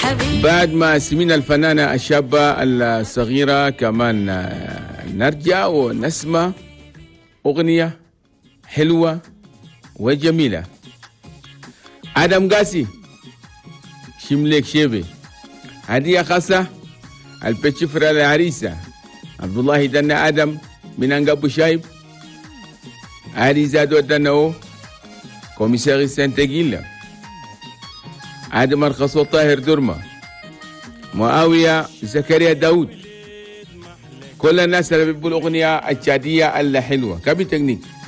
بعد ما سمينا الفنانة الشابة الصغيرة كمان نرجع ونسمع أغنية حلوة وجميلة. آدم قاسي شملك شيبي، هدية خاصة البتشفرة العريسة عبد الله دنا آدم من أنقب شايب عريسة دو دنو كوميساري سنتجيلا آدم الخصو طاهر درمة معاوية زكريا داود، كل الناس اللي بيقولوا الأغنية الشادية الحلوة كابي تكنيك.